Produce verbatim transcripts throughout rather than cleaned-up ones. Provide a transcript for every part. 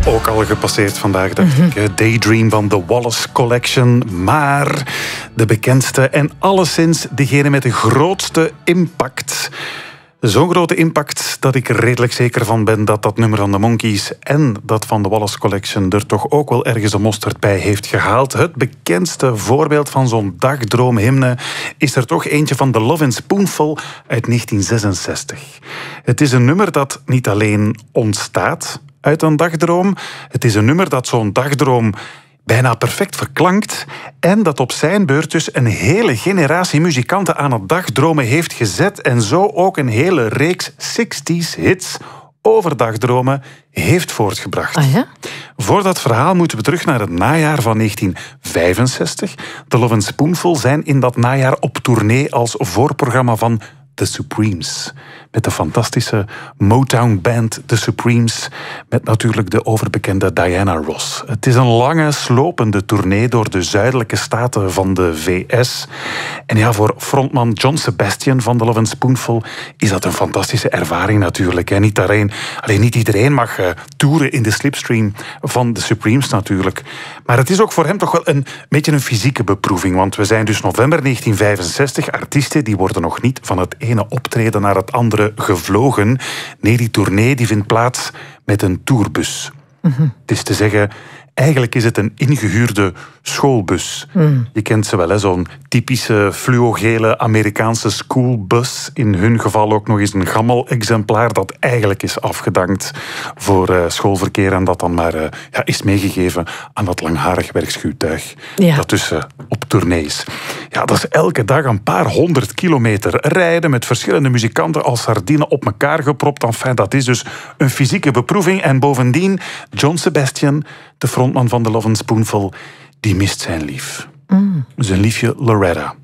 Ook al gepasseerd vandaag, dacht mm-hmm. ik. Daydream van The Wallace Collection. Maar de bekendste en alleszins degene met de grootste impact. Zo'n grote impact dat ik er redelijk zeker van ben dat dat nummer van de Monkees en dat van de Wallace Collection er toch ook wel ergens een mosterd bij heeft gehaald. Het bekendste voorbeeld van zo'n dagdroomhymne is er toch eentje van The Lovin' Spoonful uit negentien zesenzestig. Het is een nummer dat niet alleen ontstaat uit een dagdroom. Het is een nummer dat zo'n dagdroom bijna perfect verklankt en dat op zijn beurt dus een hele generatie muzikanten aan het dagdromen heeft gezet en zo ook een hele reeks zestig's hits over dagdromen heeft voortgebracht. Ah, ja? Voor dat verhaal moeten we terug naar het najaar van negentien vijfenzestig. The Lovin' Spoonful zijn in dat najaar op tournee als voorprogramma van The Supremes. Met de fantastische Motown-band The Supremes. Met natuurlijk de overbekende Diana Ross. Het is een lange, slopende tournee door de zuidelijke staten van de V S. En ja, voor frontman John Sebastian van The Lovin' Spoonful is dat een fantastische ervaring natuurlijk. En niet, alleen, alleen niet iedereen mag uh, toeren in de slipstream van The Supremes natuurlijk. Maar het is ook voor hem toch wel een beetje een fysieke beproeving. Want we zijn dus november negentien vijfenzestig. Artiesten die worden nog niet van het ene optreden naar het andere gevlogen. Nee, die tournee die vindt plaats met een tourbus. Mm-hmm. Het is te zeggen, eigenlijk is het een ingehuurde schoolbus. Mm. Je kent ze wel, hè? Zo'n typische fluogele Amerikaanse schoolbus. In hun geval ook nog eens een gammel exemplaar dat eigenlijk is afgedankt voor uh, schoolverkeer en dat dan maar uh, ja, is meegegeven aan dat langharig werkschuwtuig. Ja. Dat dus uh, op tournees. Ja, dat is elke dag een paar honderd kilometer rijden met verschillende muzikanten als sardine op elkaar gepropt. Enfin, dat is dus een fysieke beproeving. En bovendien, John Sebastian, de frontman van The Lovin' Spoonful, die mist zijn lief. Mm. Zijn liefje Loretta.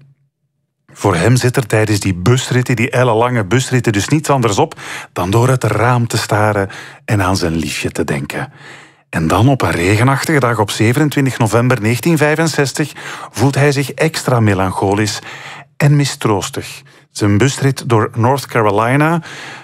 Voor hem zit er tijdens die busritten, die ellenlange busritten, dus niets anders op dan door het raam te staren en aan zijn liefje te denken. En dan op een regenachtige dag op zevenentwintig november negentien vijfenzestig voelt hij zich extra melancholisch en mistroostig. Zijn busrit door North Carolina,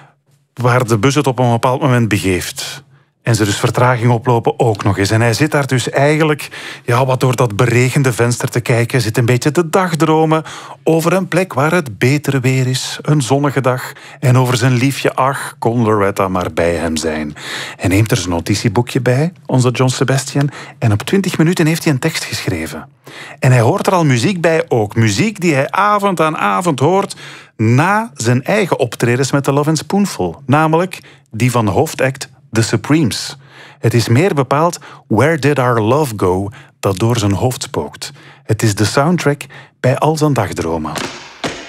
waar de bus het op een bepaald moment begeeft. En ze dus vertraging oplopen ook nog eens. En hij zit daar dus eigenlijk ja, wat door dat beregende venster te kijken. Zit een beetje te dagdromen over een plek waar het betere weer is. Een zonnige dag. En over zijn liefje, ach, kon Loretta maar bij hem zijn. Hij neemt er zijn notitieboekje bij, onze John Sebastian. En op twintig minuten heeft hij een tekst geschreven. En hij hoort er al muziek bij ook. Muziek die hij avond aan avond hoort na zijn eigen optredens met The Lovin' Spoonful. Namelijk die van de hoofdact The Supremes. Het is meer bepaald Where Did Our Love Go dat door zijn hoofd spookt. Het is de soundtrack bij al zijn dagdromen.